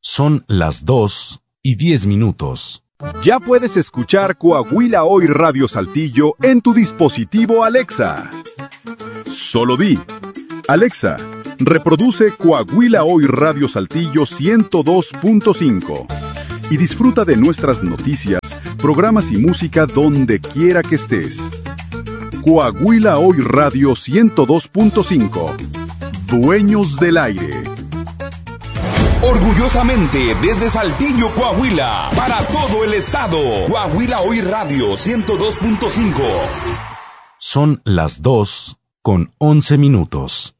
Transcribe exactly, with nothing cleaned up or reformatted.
Son las dos y diez minutos. Ya puedes escuchar Coahuila Hoy Radio Saltillo en tu dispositivo Alexa. Solo di: Alexa, reproduce Coahuila Hoy Radio Saltillo ciento dos punto cinco y disfruta de nuestras noticias, programas y música donde quiera que estés. Coahuila Hoy Radio ciento dos punto cinco. Dueños del aire. Orgullosamente desde Saltillo, Coahuila, para todo el estado. Coahuila Hoy Radio ciento dos punto cinco. Son las dos con once minutos.